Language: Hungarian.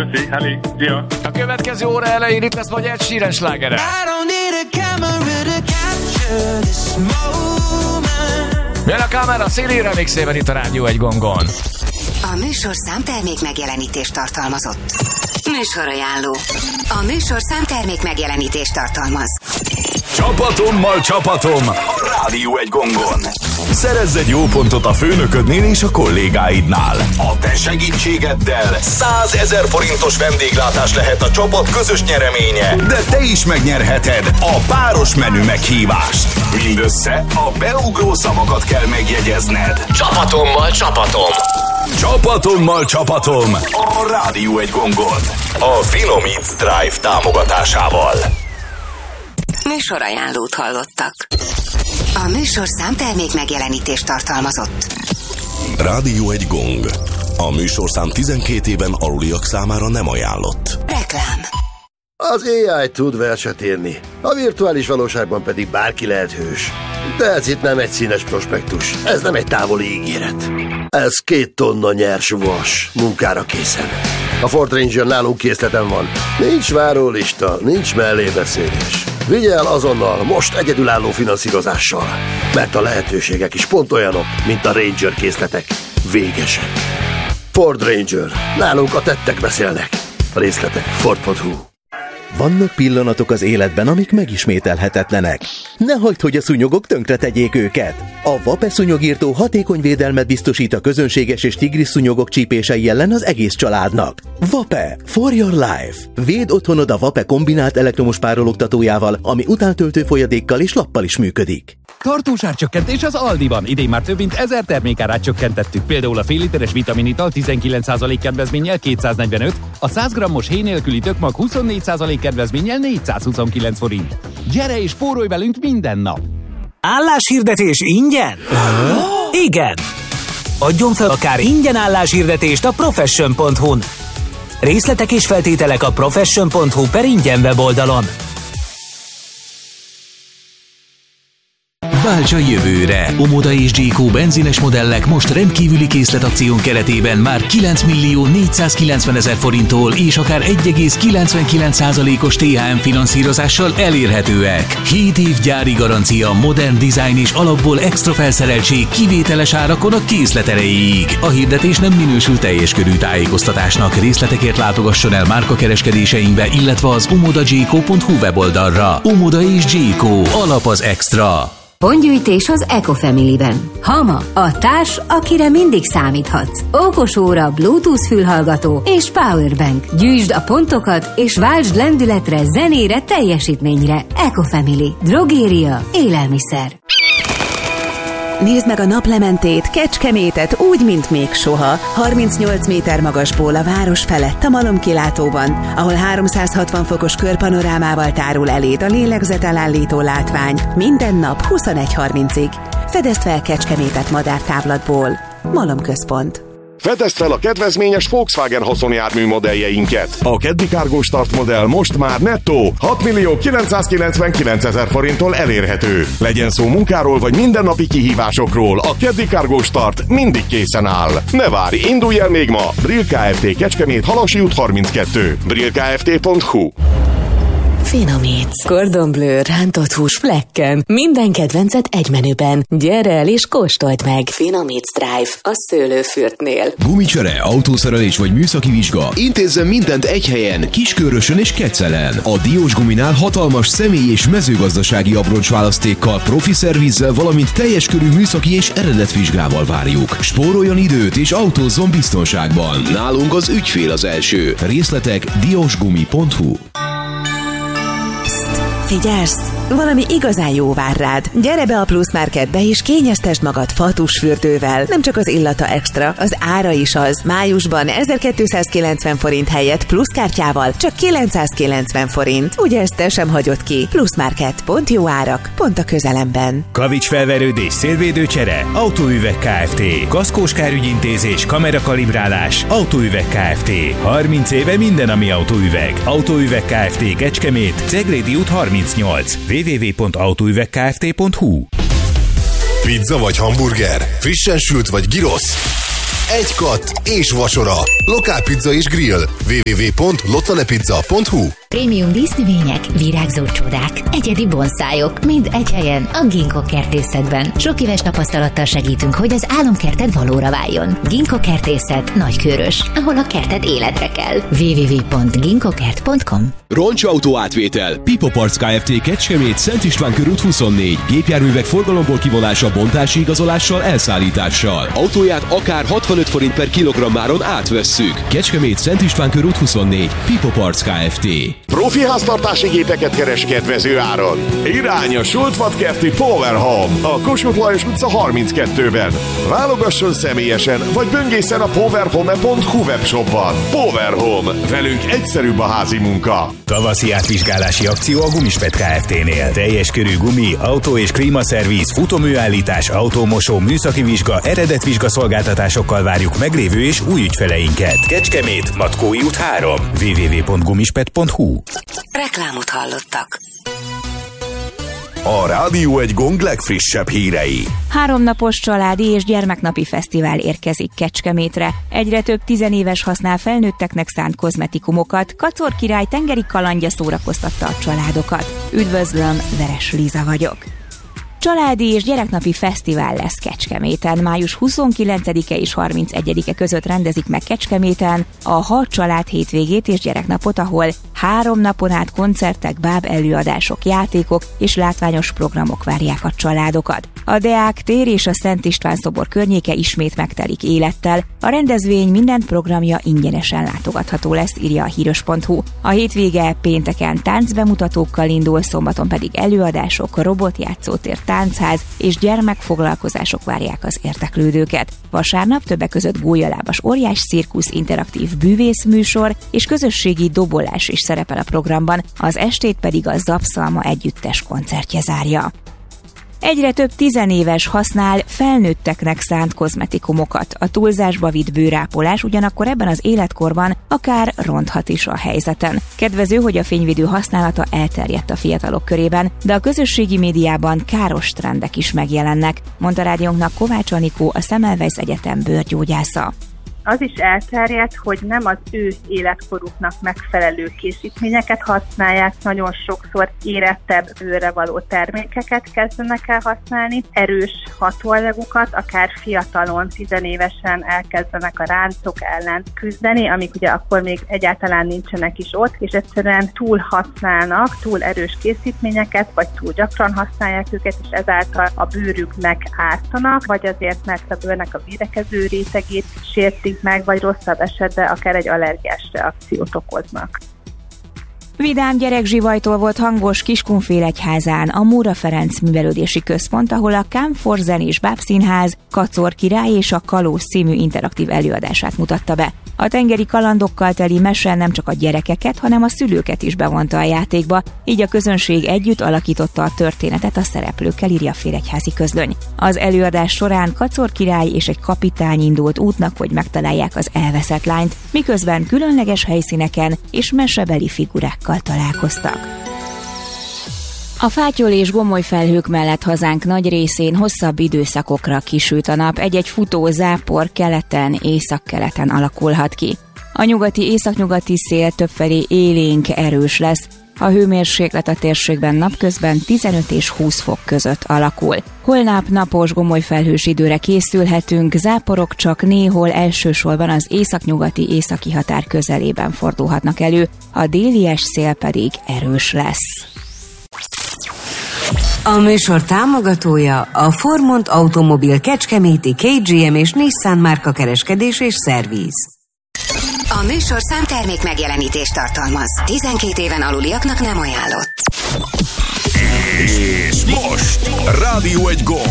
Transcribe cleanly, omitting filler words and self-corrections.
Köszi, Heli, szia! A következő óra elején itt lesz majd egy Sheeran slágere. Jön a kamera Szili remixében itt a Rádió egy gongon. A műsor számtermék megjelenítést tartalmazott. Műsorajánló. A műsor számtermék megjelenítést tartalmaz. Csapatom! A Rádió egy gongon. Szerezz egy jó pontot a főnöködnél és a kollégáidnál. A te segítségeddel 100 000 forintos vendéglátás lehet a csapat közös nyereménye. De te is megnyerheted a páros menü meghívást. Mindössze a beugró szavakat kell megjegyezned. Csapatom! A Rádió egy gongon. A Finomits Drive támogatásával. Műsorajánlót hallottak. A műsor számtermék megjelenítést tartalmazott. Rádió egy gong. A műsorszám 12 éven aluliak számára nem ajánlott. Reklám. Az AI tud verset írni, a virtuális valóságban pedig bárki lehet hős. De ez itt nem egy színes prospektus, ez nem egy távoli ígéret. Ez 2 tonna nyers vas, munkára készen. A Ford Ranger nálunk készleten van. Nincs várólista, nincs mellébeszélés. Vigye el azonnal, most egyedülálló finanszírozással. Mert a lehetőségek is pont olyanok, mint a Ranger készletek. Végesek. Ford Ranger. Nálunk a tettek beszélnek. A részletek Ford.hu. Vannak pillanatok az életben, amik megismételhetetlenek. Ne hagyd, hogy a szúnyogok tönkretegyék őket. A Vape szúnyogírtó hatékony védelmet biztosít a közönséges és tigris szúnyogok csípései ellen az egész családnak. Vape for your life. Védd otthonod a Vape kombinált elektromos párologtatójával, ami utántöltő folyadékkal és lappal is működik. Tartós árcsökkentés az Aldiban. Idén már több mint 1000 termékárát csökkentettük. Például a fél literes vitaminital 19% kedvezménnyel 245, a 100 g-os héj nélküli tökmag 24% kedvezménnyel 429 forint. Gyere és spórolj velünk minden nap! Álláshirdetés ingyen? Igen! Adjon fel akár ingyen álláshirdetést a profession.hu-n. Részletek és feltételek a profession.hu/ingyen weboldalon. Válts a jövőre! Omoda és G.Co. benzines modellek most rendkívüli készletakción keretében már 9.490.000 forinttól és akár 1,99%-os THM finanszírozással elérhetőek. 7 év gyári garancia, modern design és alapból extra felszereltség kivételes árakon a készlet erejéig. A hirdetés nem minősül teljes körű tájékoztatásnak. Részletekért látogasson el márkakereskedéseinkbe, illetve az omodagco.hu weboldalra. Omoda és G.Co. Alap az extra. Pontgyűjtés az Ecofamily-ben. Hama, a társ, akire mindig számíthatsz. Okos óra, Bluetooth fülhallgató és powerbank. Gyűjtsd a pontokat és váltsd lendületre, zenére, teljesítményre. Ecofamily. Drogéria. Élelmiszer. Nézd meg a naplementét, Kecskemétet úgy, mint még soha. 38 méter magasból a város felett a malomkilátóban, ahol 360 fokos körpanorámával tárul eléd a lélegzetelállító látvány. Minden nap 21:30-ig. Fedezd fel Kecskemétet madártávlatból. Malomközpont. Fedezd fel a kedvezményes Volkswagen haszonjármű modelljeinket. A Keddi Cargo Start modell most már nettó 6.999.000 forinttól elérhető. Legyen szó munkáról vagy mindennapi kihívásokról, a Keddi Cargo Start mindig készen áll. Ne várj, indulj el még ma! Brill Kft. Kecskemét, Halasi út 32. brillkft.hu. Finomits. Cordon Bleu, rántott hús flekken. Minden kedvencet egy menüben. Gyere el és kóstold meg. Finomits Drive, a szőlőfürtnél. Gumicsere, autószerelés vagy műszaki vizsga. Intézzen mindent egy helyen, Kiskörösön és Kecelen. A Diós Guminál hatalmas személy- és mezőgazdasági abroncsválasztékkal, profi szervizzel, valamint teljes körű műszaki és eredetvizsgával várjuk. Spóroljon időt és autózzon biztonságban. Nálunk az ügyfél az első. Részletek diosgumi.hu. Figyelsz! Valami igazán jó vár rád. Gyere be a Plusz Marketbe és kényeztesd magad fatusfürdővel. Nem csak az illata extra, az ára is az. Májusban 1290 forint helyett pluszkártyával csak 990 forint. Ugye ezt te sem hagyod ki? Plusz Market. Pont jó árak, pont a közelemben. Kavics felverődés, szélvédőcsere, Autóüveg Kft. Kaszkós kárügyintézés, kamerakalibrálás, Autóüveg Kft. 30 éve minden, ami autóüveg. Autóüveg Kft. Kecskemét, Ceglédi út 38. www.autóüvegkft.hu. Pizza vagy hamburger? Frissen sült vagy gyrosz? egy katt és vacsora. Lokálpizza és grill. www.loccanepizza.hu. Prémium dísznövények, virágzó csodák, egyedi bonszájok, mind egy helyen a Ginkgo kertészetben. Sok éves tapasztalattal segítünk, hogy az álomkerted valóra váljon. Ginkgo kertészet Nagykőrös, ahol a kerted életre kell. www.ginkgokert.com. Roncsautó átvétel. Pipo Parts Kft. Kecskemét, Szent István körút 24. Gépjárművek forgalomból kivonása, bontási igazolással, elszállítással. Autóját akár 65 forint per kilogrammáron átvesszük. Kecskemét, Szent István körút 24. Pipo Parts Kft. Profi háztartási gépeket keres kedvező áron. Irány a Sultvatkerti Power Home a Kossuth Lajos utca 32-ben. Válogasson személyesen, vagy böngészen a powerhome.hu webshopban. Power Home. Velünk egyszerűbb a házi munka. Tavaszi átvizsgálási akció a Gumispet Kft-nél. Teljes körű gumi, autó és klímaszervíz, futóműállítás, autómosó, műszaki vizsga, eredetvizsga szolgáltatásokkal várjuk meglévő és új ügyfeleinket. Kecskemét, Matkói út 3. www.gumispet.hu. Reklámot hallottak. A Rádió egy Gong legfrissebb hírei. 3 napos családi és gyermeknapi fesztivál érkezik Kecskemétre. Egyre több tizenéves használ felnőtteknek szánt kozmetikumokat. Kacor király tengeri kalandja szórakoztatta a családokat. Üdvözlöm, Veres Liza vagyok. Családi és gyereknapi fesztivál lesz Kecskeméten. Május 29-e és 31-e között rendezik meg Kecskeméten a 6 család hétvégét és gyereknapot, ahol 3 napon át koncertek, báb előadások, játékok és látványos programok várják a családokat. A Deák tér és a Szent István szobor környéke ismét megtelik élettel. A rendezvény minden programja ingyenesen látogatható lesz, írja a híros.hu. A hétvége pénteken táncbemutatókkal indul, szombaton pedig előadások, robotjátszótér, táncház és gyermekfoglalkozások várják az érdeklődőket. Vasárnap többek között gólyalábas óriás cirkusz, interaktív bűvészműsor és közösségi dobolás is szerepel a programban, az estét pedig a Zapszalma együttes koncertje zárja. Egyre több tizenéves használ felnőtteknek szánt kozmetikumokat. A túlzásba vitt bőrápolás ugyanakkor ebben az életkorban akár ronthat is a helyzeten. Kedvező, hogy a fényvédő használata elterjedt a fiatalok körében, de a közösségi médiában káros trendek is megjelennek, mondta rádiónknak Kovács Anikó, a Semmelweis Egyetem bőrgyógyásza. Az is elterjedt, hogy nem az ő életkoruknak megfelelő készítményeket használják, nagyon sokszor érettebb bőrre való termékeket kezdenek el használni, erős hatóanyagokat, akár fiatalon, tizenévesen elkezdenek a ráncok ellen küzdeni, amik ugye akkor még egyáltalán nincsenek is ott, és egyszerűen túl használnak, túl erős készítményeket, vagy túl gyakran használják őket, és ezáltal a bőrüknek ártanak, vagy azért, mert a bőrnek a védekező rétegét sértik meg, vagy rosszabb esetben akár egy allergiás reakciót okoznak. Vidám gyerekzsivajtól volt hangos Kiskunfélegyházán a Móra Ferenc Művelődési Központ, ahol a Kámfor zenés bábszínház Kacor király és a Kalóz című interaktív előadását mutatta be. A tengeri kalandokkal teli mese nem csak a gyerekeket, hanem a szülőket is bevonta a játékba, így a közönség együtt alakította a történetet a szereplőkkel, írja a Féregyházi Közlöny. Az előadás során Kacor király és egy kapitány indult útnak, hogy megtalálják az elveszett lányt, miközben különleges helyszíneken és mesebeli figurákkal találkoztak. A fátyol és gomoly felhők mellett hazánk nagy részén hosszabb időszakokra kisüt a nap, egy-egy futó zápor keleten, északkeleten alakulhat ki. A nyugati északnyugati szél többfelé élénk, erős lesz. A hőmérséklet a térségben napközben 15 és 20 fok között alakul. Holnap napos, gomoly felhős időre készülhetünk, záporok csak néhol elsősorban az északnyugati északi határ közelében fordulhatnak elő, a délies szél pedig erős lesz. A műsor támogatója a Formont Automobil Kecskeméti KGM és Nissan márka kereskedés és szerviz. A műsor számtermék megjelenítést tartalmaz. 12 éven aluliaknak nem ajánlott. És most Rádió egy Gong.